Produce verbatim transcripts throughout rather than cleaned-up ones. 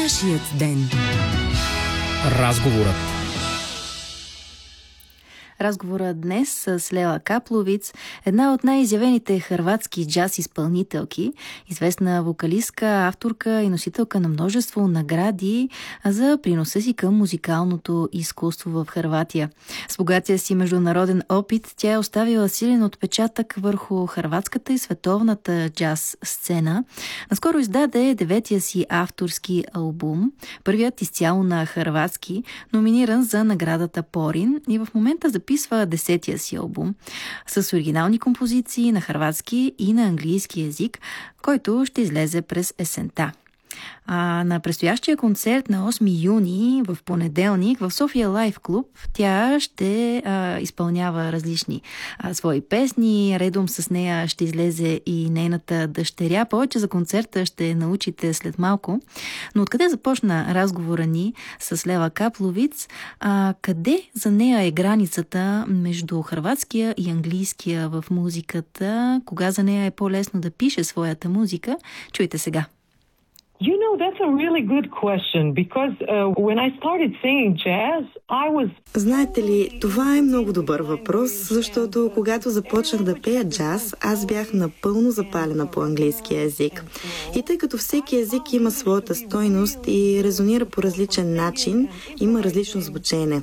Нашият ден. Разговорът. Разговорът днес с Лела Капловиц, една от най-изявените хърватски джаз изпълнителки, известна вокалистка, авторка и носителка на множество награди за приноса си към музикалното изкуство в Хърватия. С богатия си международен опит тя е оставила силен отпечатък върху хърватската и световната джаз сцена. Наскоро издаде деветия си авторски албум, първият изцяло на хърватски, номиниран за наградата Порин, и в момента за записва десетия си албум с оригинални композиции на хърватски и на английски език, който ще излезе през есента. А на предстоящия концерт на осми юни в понеделник в София Лайф Клуб тя ще а, изпълнява различни а, свои песни. Редом с нея ще излезе и нейната дъщеря. Повече за концерта ще научите след малко. Но откъде започна разговора ни с Лела Капловиц? А, къде за нея е границата между хърватския и английския в музиката? Кога за нея е по-лесно да пише своята музика? Чуйте сега. You know, that's a really good question because uh, when I started singing jazz, I was... Знаете ли, това е много добър въпрос, защото когато започнах да пея джаз, аз бях напълно запалена по английски език. И тъй като всеки език има своята стойност и резонира по различен начин, има различно звучене.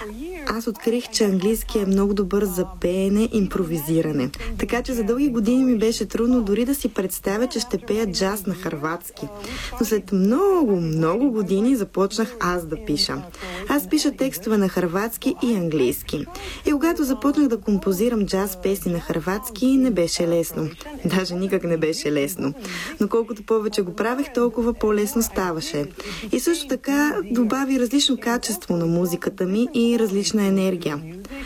Аз открих, че английски е много добър за пеене, импровизиране. Така че за дълги години ми беше трудно дори да си представя, че ще пея джаз на хърватски. Но след много, много години започнах аз да пиша. Аз пиша текстове на хърватски и английски. И когато започнах да композирам джаз песни на хърватски, не беше лесно. Даже никак не беше лесно. Но колкото повече го правех, толкова по-лесно ставаше. И също така добави различно качество на музиката ми и различна енергия.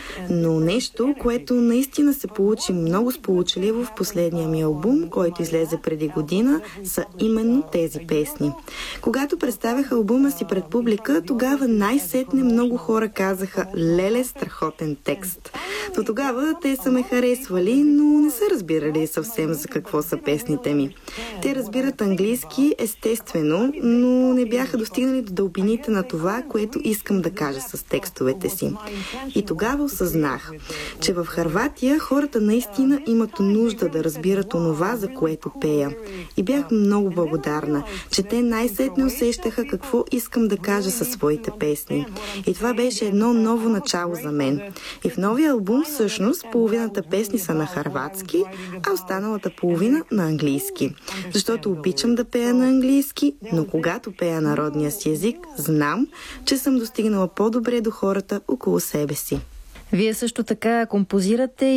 Но нещо, което наистина се получи много сполучливо в последния ми албум, който излезе преди година, са именно тези песни. Когато представях албума си пред публика, тогава най-сетне много хора казаха: "Леле, страхотен текст." До тогава те са ме харесвали, но не са разбирали съвсем за какво са песните ми. Те разбират английски естествено, но не бяха достигнали до дълбините на това, което искам да кажа с текстовете си. И тогава осъзнах, че в Хърватия хората наистина имат нужда да разбират онова, за което пея. И бях много благодарна, че те най-сетне усещаха какво искам да кажа със своите песни. И това беше едно ново начало за мен. И в новия албум всъщност половината песни са на хърватски, а останалата половина на английски. Защото обичам да пея на английски, но когато пея народния си език, знам, че съм достигнала по-добре до хората около себе си. Вие също така композирате